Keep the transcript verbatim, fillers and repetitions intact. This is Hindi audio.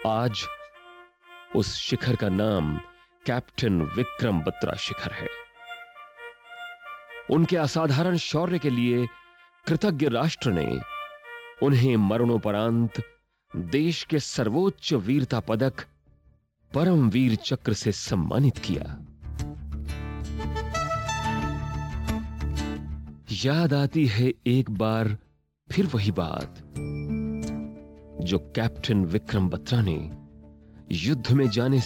आज उस शिखर का नाम कैप्टन विक्रम बत्रा शिखर है। उनके असाधारण शौर्य के लिए कृतज्ञ राष्ट्र ने उन्हें मरणोपरांत देश के सर्वोच्च वीरता पदक परमवीर चक्र से सम्मानित किया। याद आती है एक बार फिर वही बात जो कैप्टन विक्रम बत्रा ने युद्ध में जाने